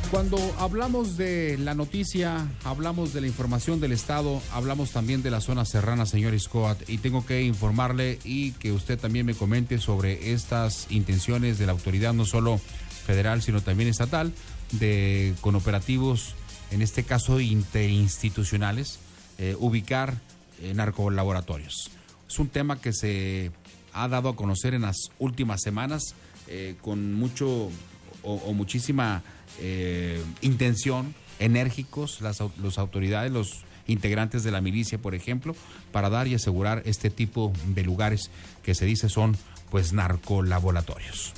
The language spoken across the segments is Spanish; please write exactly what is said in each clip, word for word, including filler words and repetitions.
Cuando hablamos de la noticia, hablamos de la información del Estado, hablamos también de la zona serrana, señor Iscoat, y tengo que informarle y que usted también me comente sobre estas intenciones de la autoridad, no solo federal, sino también estatal, de con operativos, en este caso interinstitucionales, eh, ubicar eh, narcolaboratorios. Es un tema que se ha dado a conocer en las últimas semanas eh, con mucho o, o muchísima Eh, intención, enérgicos las los autoridades, los integrantes de la milicia, por ejemplo, para dar y asegurar este tipo de lugares que se dice son pues narcolaboratorios.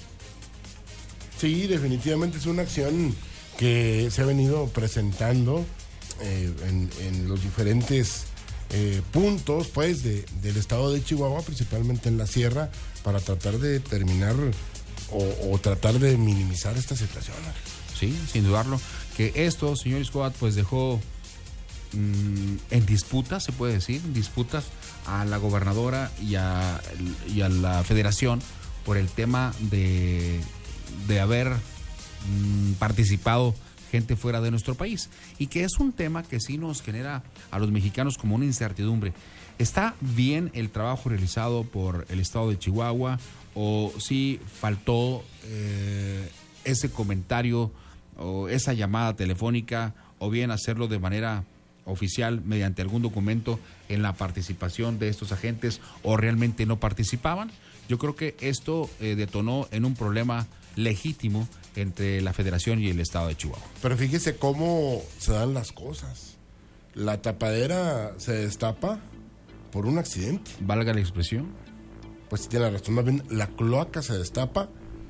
Sí, definitivamente es una acción que se ha venido presentando eh, en, en los diferentes eh, puntos pues de, del estado de Chihuahua, principalmente en la sierra, para tratar de terminar o, o tratar de minimizar esta situación. Sí, sin dudarlo, que esto, señor Iscoat, pues dejó mmm, en disputas, se puede decir, en disputas a la gobernadora y a, y a la federación por el tema de, de haber mmm, participado gente fuera de nuestro país, y que es un tema que sí nos genera a los mexicanos como una incertidumbre. ¿Está bien el trabajo realizado por el estado de Chihuahua o sí faltó eh, ese comentario o esa llamada telefónica, o bien hacerlo de manera oficial mediante algún documento en la participación de estos agentes, o realmente no participaban? Yo creo que esto eh, detonó en un problema legítimo entre la Federación y el Estado de Chihuahua. Pero fíjese cómo se dan las cosas. La tapadera se destapa por un accidente. ¿Valga la expresión? Pues tiene la razón, más bien la cloaca se destapa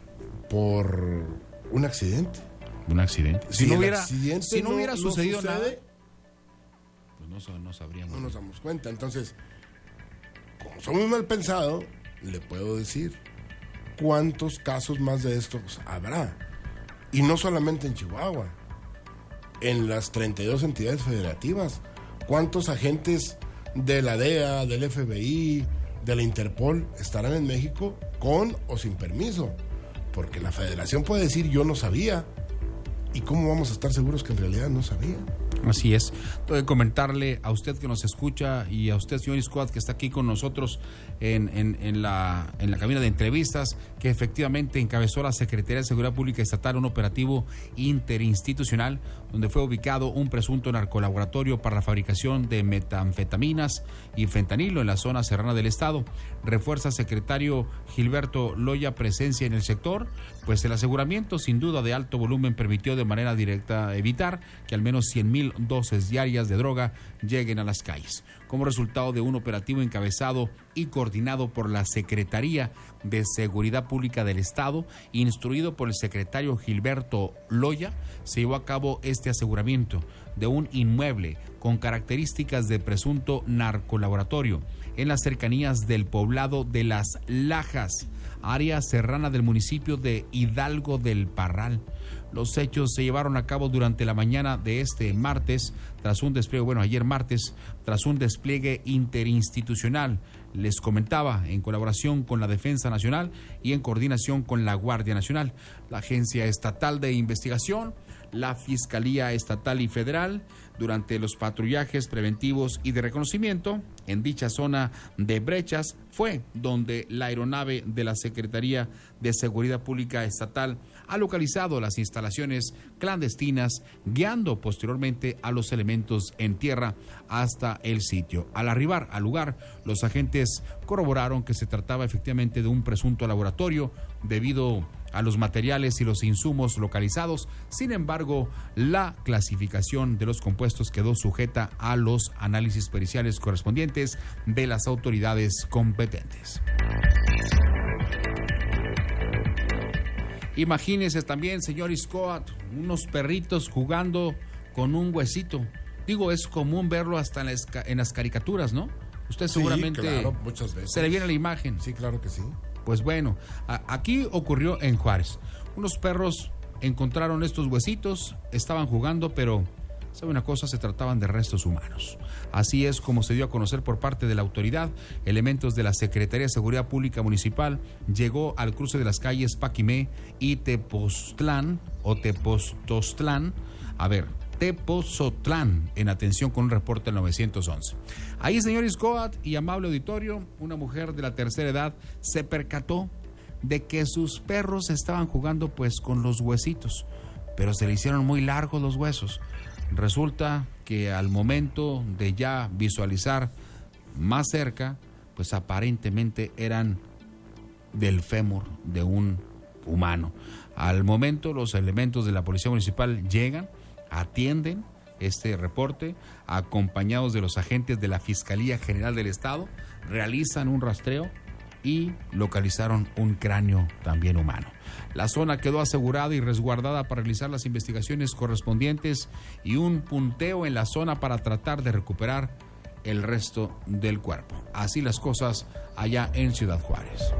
por un accidente. Un accidente. Si, si no hubiera, si no hubiera no, sucedido no sucede, nada, pues no, no sabríamos. No nos damos cuenta. Entonces, como soy muy mal pensado, le puedo decir cuántos casos más de estos habrá. Y no solamente en Chihuahua, en las treinta y dos entidades federativas. ¿Cuántos agentes de la D E A, del F B I, de la Interpol estarán en México con o sin permiso? Porque la federación puede decir yo no sabía. ¿Y cómo vamos a estar seguros que en realidad no sabía? Así es. Tengo que comentarle a usted que nos escucha y a usted, señor Iscoat, que está aquí con nosotros en, en, en, la, en la cabina de entrevistas, que efectivamente encabezó la Secretaría de Seguridad Pública Estatal un operativo interinstitucional donde fue ubicado un presunto narcolaboratorio para la fabricación de metanfetaminas y fentanilo en la zona serrana del estado. Refuerza secretario Gilberto Loya presencia en el sector, pues el aseguramiento sin duda de alto volumen permitió de manera directa evitar que al menos cien mil dosis diarias de droga lleguen a las calles. Como resultado de un operativo encabezado y coordinado por la Secretaría de Seguridad Pública del Estado, instruido por el secretario Gilberto Loya, se llevó a cabo este aseguramiento de un inmueble con características de presunto narcolaboratorio en las cercanías del poblado de Las Lajas, área serrana del municipio de Hidalgo del Parral. Los hechos se llevaron a cabo durante la mañana de este martes, tras un despliegue, bueno, ayer martes, tras un despliegue interinstitucional. Les comentaba, en colaboración con la Defensa Nacional y en coordinación con la Guardia Nacional, la Agencia Estatal de Investigación, la Fiscalía Estatal y Federal, durante los patrullajes preventivos y de reconocimiento en dicha zona de brechas, fue donde la aeronave de la Secretaría de Seguridad Pública Estatal ha localizado las instalaciones clandestinas, guiando posteriormente a los elementos en tierra hasta el sitio. Al arribar al lugar, los agentes corroboraron que se trataba efectivamente de un presunto laboratorio debido a los materiales y los insumos localizados. Sin embargo, la clasificación de los compuestos quedó sujeta a los análisis periciales correspondientes de las autoridades competentes. Imagínese también, señor Iscoat, unos perritos jugando con un huesito. Digo, es común verlo hasta en las, en las caricaturas, ¿no? Usted seguramente sí, claro, muchas veces. Se le viene la imagen. Sí, claro que sí. Pues bueno, a, aquí ocurrió en Juárez. Unos perros encontraron estos huesitos, estaban jugando, pero ¿Sabe una cosa? Se trataban de restos humanos. Así es como se dio a conocer por parte de la autoridad. Elementos de la Secretaría de Seguridad Pública Municipal llegó al cruce de las calles Paquimé y Tepoztlán o Tepoztlán. A ver, Tepozotlán, en atención con un reporte del nueve once. Ahí, señor Iscoat y amable auditorio, una mujer de la tercera edad se percató de que sus perros estaban jugando pues con los huesitos, pero se le hicieron muy largos los huesos. Resulta que al momento de ya visualizar más cerca, pues aparentemente eran del fémur de un humano. Al momento, los elementos de la Policía Municipal llegan, atienden este reporte, acompañados de los agentes de la Fiscalía General del Estado, realizan un rastreo y localizaron un cráneo también humano. La zona quedó asegurada y resguardada para realizar las investigaciones correspondientes y un punteo en la zona para tratar de recuperar el resto del cuerpo. Así las cosas allá en Ciudad Juárez.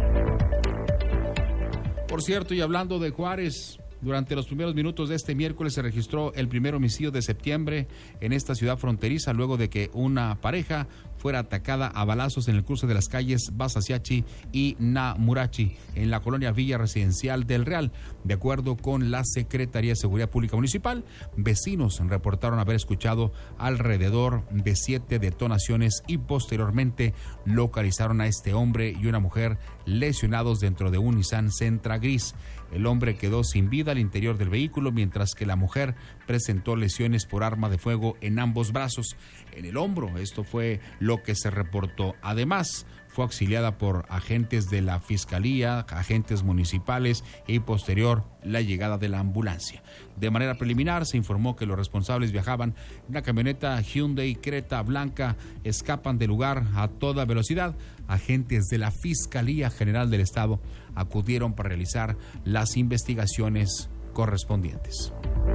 Por cierto, y hablando de Juárez, durante los primeros minutos de este miércoles se registró el primer homicidio de septiembre en esta ciudad fronteriza, luego de que una pareja fuera atacada a balazos en el cruce de las calles Basasiachi y Namurachi, en la colonia Villa Residencial del Real. De acuerdo con la Secretaría de Seguridad Pública Municipal, vecinos reportaron haber escuchado alrededor de siete detonaciones y posteriormente localizaron a este hombre y una mujer lesionados dentro de un Nissan Sentra gris. El hombre quedó sin vida al interior del vehículo, mientras que la mujer presentó lesiones por arma de fuego en ambos brazos, en el hombro. Esto fue lo que se reportó. Además, fue auxiliada por agentes de la Fiscalía, agentes municipales y posterior la llegada de la ambulancia. De manera preliminar se informó que los responsables viajaban en una camioneta Hyundai Creta blanca, escapan del lugar a toda velocidad. Agentes de la Fiscalía General del Estado acudieron para realizar las investigaciones correspondientes.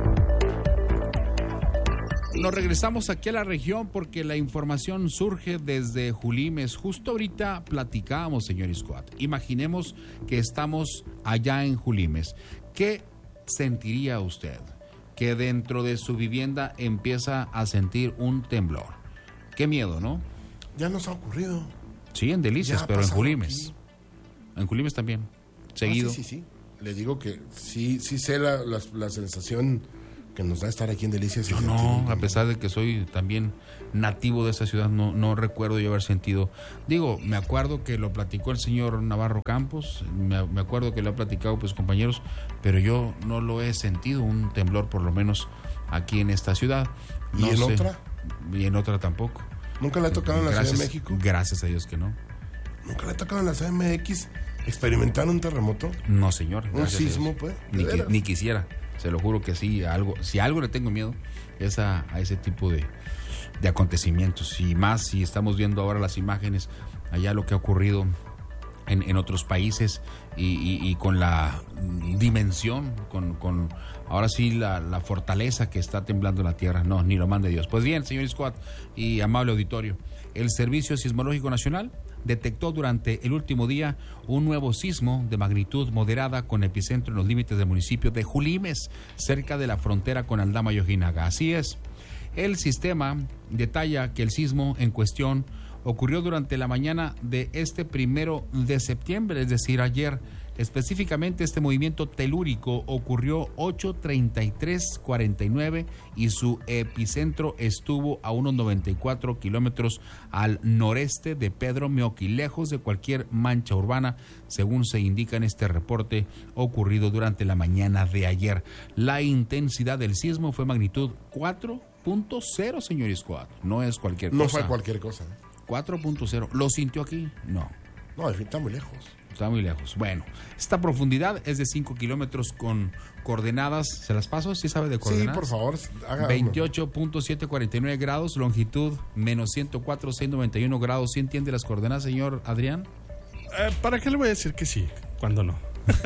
Nos regresamos aquí a la región porque la información surge desde Julimes. Justo ahorita platicábamos, señor Iscoat. Imaginemos que estamos allá en Julimes. ¿Qué sentiría usted que dentro de su vivienda empieza a sentir un temblor? Qué miedo, ¿no? Ya nos ha ocurrido. Sí, en Delicias, Ya pero en Julimes. aquí. En Julimes también. Seguido. Ah, sí, sí, sí. Le digo que sí, sí sé la, la, la sensación que nos da estar aquí en Delicias. Yo no, a pesar de que soy también nativo de esa ciudad, no, no recuerdo yo haber sentido. Digo, me acuerdo que lo platicó el señor Navarro Campos, me, me acuerdo que lo ha platicado pues compañeros, pero yo no lo he sentido, un temblor por lo menos aquí en esta ciudad. No ¿Y en sé. otra? Y en otra tampoco. ¿Nunca le ha tocado en la Gracias, Ciudad de México? Gracias a Dios que no. ¿Nunca le ha tocado en la C M X experimentar un terremoto? No, señor. ¿Un gracias a Dios. sismo, pues? Ni, ¿De qui- veras? ni quisiera. Se lo juro que sí, algo, si algo le tengo miedo es a, a ese tipo de, de acontecimientos. Y más si estamos viendo ahora las imágenes, allá lo que ha ocurrido en, en otros países y, y, y con la dimensión, con, con ahora sí la, la fortaleza que está temblando la tierra. No, ni lo mande Dios. Pues bien, señor Iscoat y amable auditorio, el Servicio Sismológico Nacional detectó durante el último día un nuevo sismo de magnitud moderada con epicentro en los límites del municipio de Julimes, cerca de la frontera con Aldama y Ojinaga. Así es, el sistema detalla que el sismo en cuestión ocurrió durante la mañana de este primero de septiembre, es decir, ayer. Específicamente, este movimiento telúrico ocurrió ocho treinta y tres cuarenta y nueve y su epicentro estuvo a unos noventa y cuatro kilómetros al noreste de Pedro Meoqui, lejos de cualquier mancha urbana, según se indica en este reporte ocurrido durante la mañana de ayer. La intensidad del sismo fue magnitud cuatro punto cero, señor Iscoat. No es cualquier cosa. No fue cualquier cosa. cuatro punto cero. ¿Lo sintió aquí? No. No, está muy lejos. Está muy lejos. Bueno, esta profundidad es de cinco kilómetros con coordenadas. ¿Se las paso? ¿Sí sabe de coordenadas? Sí, por favor. Haga veintiocho punto setecientos cuarenta y nueve grados, longitud menos ciento cuatro punto seiscientos noventa y uno grados. ¿Sí entiende las coordenadas, señor Adrián? Eh, ¿Para qué le voy a decir que sí, cuando no?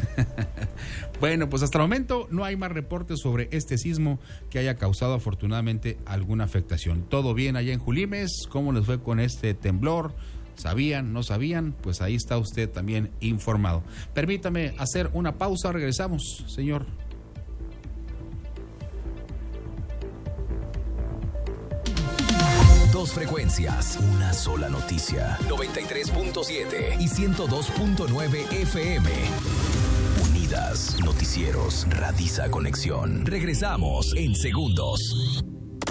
Bueno, pues hasta el momento no hay más reportes sobre este sismo que haya causado afortunadamente alguna afectación. ¿Todo bien allá en Julimes? ¿Cómo les fue con este temblor? ¿Sabían? ¿No sabían? Pues ahí está usted también informado. Permítame hacer una pausa, regresamos, señor. Dos frecuencias, una sola noticia. noventa y tres punto siete y ciento dos punto nueve F M. Unidas, noticieros, Radisa Conexión. Regresamos en segundos.